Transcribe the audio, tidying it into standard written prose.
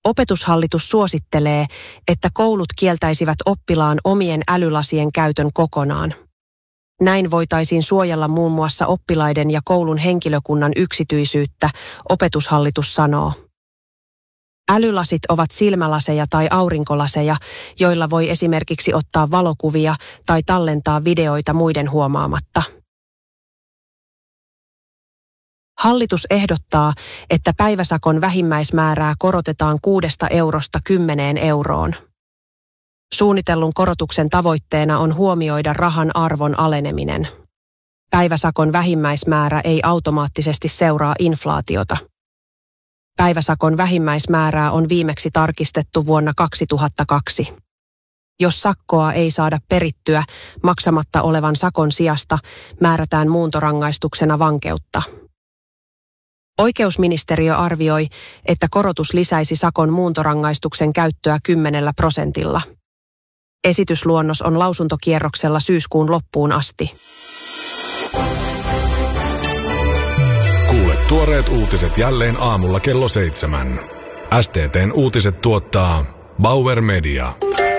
Opetushallitus suosittelee, että koulut kieltäisivät oppilaan omien älylasien käytön kokonaan. Näin voitaisiin suojella muun muassa oppilaiden ja koulun henkilökunnan yksityisyyttä, Opetushallitus sanoo. Älylasit ovat silmälaseja tai aurinkolaseja, joilla voi esimerkiksi ottaa valokuvia tai tallentaa videoita muiden huomaamatta. Hallitus ehdottaa, että päiväsakon vähimmäismäärää korotetaan 6 eurosta 10 euroon. Suunnitellun korotuksen tavoitteena on huomioida rahan arvon aleneminen. Päiväsakon vähimmäismäärä ei automaattisesti seuraa inflaatiota. Päiväsakon vähimmäismäärää on viimeksi tarkistettu vuonna 2002. Jos sakkoa ei saada perittyä, maksamatta olevan sakon sijasta määrätään muuntorangaistuksena vankeutta. Oikeusministeriö arvioi, että korotus lisäisi sakon muuntorangaistuksen käyttöä 10%. Esitysluonnos on lausuntokierroksella syyskuun loppuun asti. Kuule tuoreet uutiset jälleen aamulla kello 7. STT:n uutiset tuottaa Bauer Media.